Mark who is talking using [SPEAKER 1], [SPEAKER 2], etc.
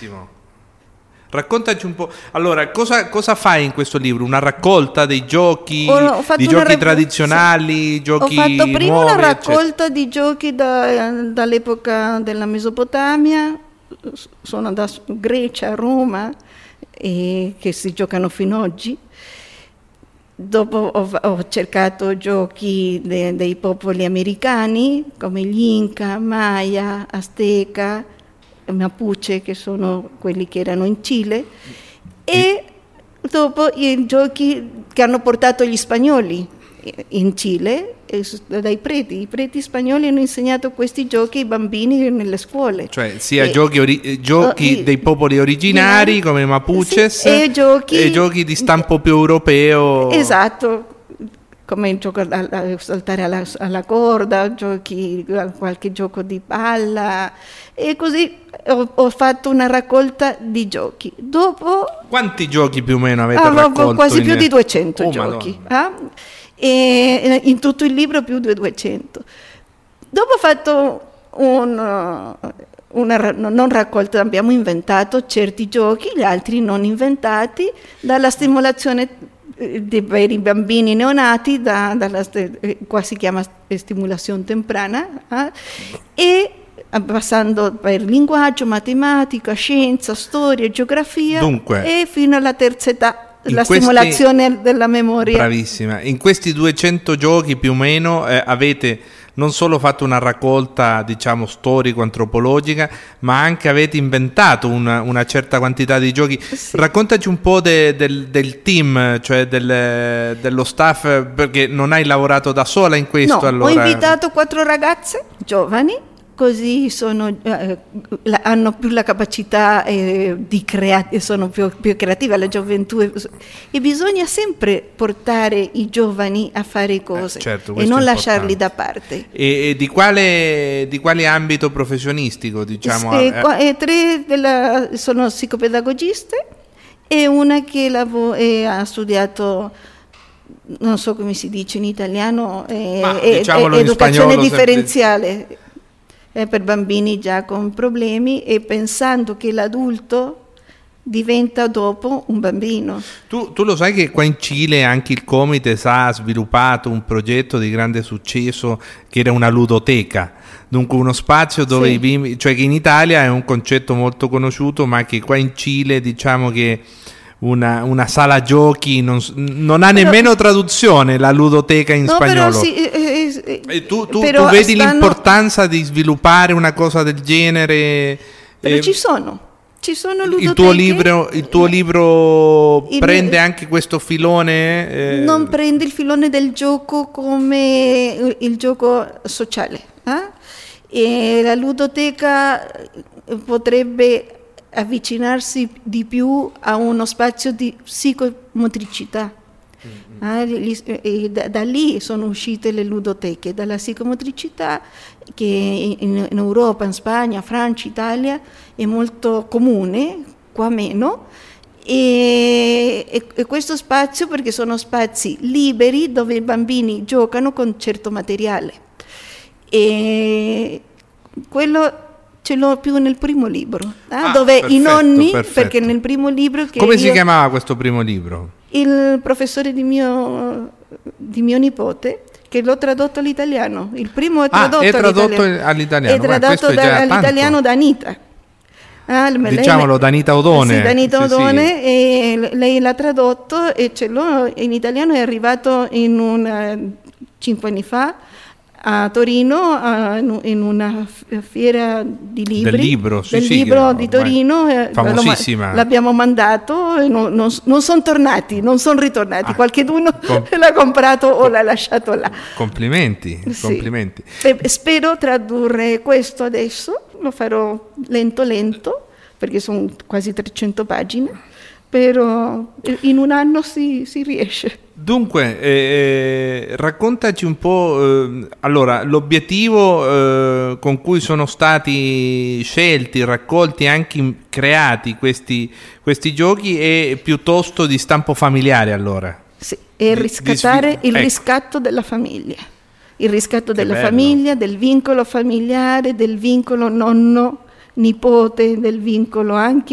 [SPEAKER 1] Bellissimo. Raccontaci un po'. Allora, cosa fai in questo libro? Una raccolta dei giochi, di giochi tradizionali, sì. Giochi nuovi? Ho fatto prima
[SPEAKER 2] una raccolta di giochi dall'epoca della Mesopotamia, sono da Grecia, Roma, e che si giocano fino ad oggi. Dopo ho cercato giochi dei popoli americani, come gli Inca, Maya, Azteca, Mapuche, che sono quelli che erano in Cile, e dopo i giochi che hanno portato gli spagnoli in Cile, dai preti. I preti spagnoli hanno insegnato questi giochi ai bambini nelle scuole.
[SPEAKER 1] Cioè sia giochi dei popoli originari come Mapuches, sì, e giochi di stampo più europeo.
[SPEAKER 2] Esatto. Come il gioco a saltare alla corda, qualche gioco di palla, e così ho fatto una raccolta di giochi. Dopo,
[SPEAKER 1] quanti giochi più o meno avete raccolto?
[SPEAKER 2] Quasi più di 200 giochi. E in tutto il libro più di 200. Dopo ho fatto una non raccolta, abbiamo inventato certi giochi, gli altri non inventati, dalla stimolazione per i bambini neonati, qua si chiama stimolazione temprana, e passando per linguaggio, matematica, scienza, storia, geografia, e fino alla terza età, stimolazione della memoria.
[SPEAKER 1] Bravissima. In questi 200 giochi più o meno avete non solo fatto una raccolta, diciamo, storico-antropologica, ma anche avete inventato una certa quantità di giochi. Sì. Raccontaci un po' del team, cioè dello staff, perché non hai lavorato da sola in questo.
[SPEAKER 2] No, allora. Ho invitato 4 ragazze giovani, così hanno più la capacità di creare, sono più creative, la gioventù, e bisogna sempre portare i giovani a fare cose,
[SPEAKER 1] certo,
[SPEAKER 2] e non lasciarli da parte.
[SPEAKER 1] E di quale ambito professionistico, diciamo?
[SPEAKER 2] 3 sono psicopedagogiste, e una che ha studiato, non so come si dice in italiano, educazione differenziale. Per bambini già con problemi, e pensando che l'adulto diventa dopo un bambino.
[SPEAKER 1] Tu lo sai che qua in Cile anche il Comites ha sviluppato un progetto di grande successo che era una ludoteca, dunque uno spazio dove i bimbi, cioè che in Italia è un concetto molto conosciuto, ma che qua in Cile diciamo che una sala giochi non ha nemmeno traduzione, la ludoteca in spagnolo. Tu vedi l'importanza di sviluppare una cosa del genere?
[SPEAKER 2] Però ci sono ludoteche.
[SPEAKER 1] Il tuo libro prende anche questo filone?
[SPEAKER 2] Non prende il filone del gioco come il gioco sociale. E la ludoteca potrebbe avvicinarsi di più a uno spazio di psicomotricità. Da lì sono uscite le ludoteche, dalla psicomotricità, che in Europa, in Spagna, Francia, Italia è molto comune, qua meno, e questo spazio, perché sono spazi liberi dove i bambini giocano con certo materiale, e quello ce l'ho più nel primo libro, dove perfetto, i nonni, perché nel primo libro
[SPEAKER 1] come si chiamava questo primo libro?
[SPEAKER 2] Il professore di mio nipote, che l'ho tradotto all'italiano. Il primo è tradotto
[SPEAKER 1] all'italiano.
[SPEAKER 2] È tradotto all'italiano da Anita.
[SPEAKER 1] Diciamolo, da Anita Odone.
[SPEAKER 2] Sì, da Anita Odone, sì. E lei l'ha tradotto, e ce l'ho in italiano, è arrivato 5 anni fa a Torino, in una fiera di libri,
[SPEAKER 1] del libro
[SPEAKER 2] di Torino,
[SPEAKER 1] famosissima.
[SPEAKER 2] L'abbiamo mandato, e non sono tornati, non sono ritornati, qualcheduno l'ha comprato o l'ha lasciato là.
[SPEAKER 1] Complimenti.
[SPEAKER 2] Spero tradurre questo adesso, lo farò lento, perché sono quasi 300 pagine, però in un anno si riesce.
[SPEAKER 1] Dunque, raccontaci un po', allora, l'obiettivo con cui sono stati scelti, raccolti e anche creati questi giochi è piuttosto di stampo familiare, allora?
[SPEAKER 2] Sì, è riscattare il riscatto della famiglia. Il riscatto della famiglia, del vincolo familiare, del vincolo nonno-nipote, del vincolo anche